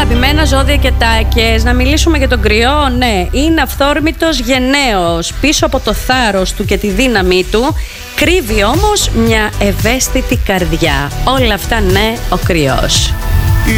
Αγαπημένα ζώδια και τάκες, να μιλήσουμε για τον Κρυό. Ναι, είναι αυθόρμητος γενναίος. Πίσω από το θάρρος του και τη δύναμή του κρύβει όμως μια ευαίσθητη καρδιά. Όλα αυτά, ναι, ο Κρυός.